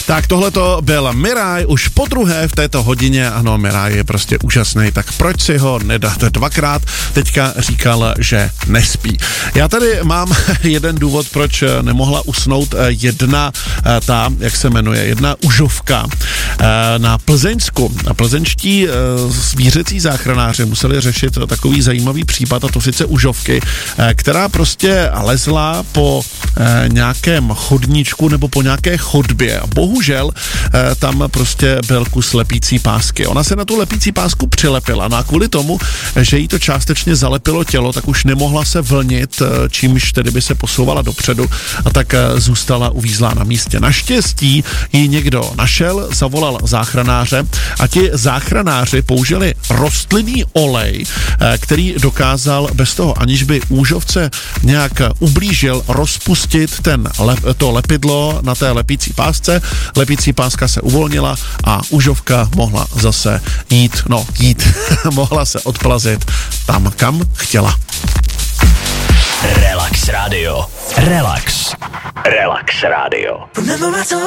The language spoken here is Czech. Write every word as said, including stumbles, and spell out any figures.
Tak tohle to byl Miraj už po druhé v této hodině. Ano, Miraj je prostě úžasný, tak proč si ho nedáte dvakrát? Teďka říkal, že nespí. Já tady mám jeden důvod, proč nemohla usnout jedna ta, jak se jmenuje, jedna užovka na Plzeňsku. A plzeňští zvířecí záchranáři museli řešit takový zajímavý případ, a to sice užovky, která prostě lezla po nějakém chodníčku nebo po nějaké chodbě. Bohužel tam prostě byl kus lepící pásky. Ona se na tu lepící pásku přilepila, no a kvůli tomu, že jí to částečně zalepilo tělo, tak už nemohla se vlnit, čímž tedy by se posouvala dopředu, a tak zůstala uvízlá na místě. Naštěstí ji někdo našel, zavolal záchranáře a ti záchranáři použili rostlinný olej, který dokázal bez toho, aniž by úžovce nějak ublížil, rozpustit ten lep, to lepidlo na té lepící pásce. Lepící páska se uvolnila a užovka mohla zase jít, no jít, mohla se odplazit tam, kam chtěla. Relax Radio. Relax. Relax Radio.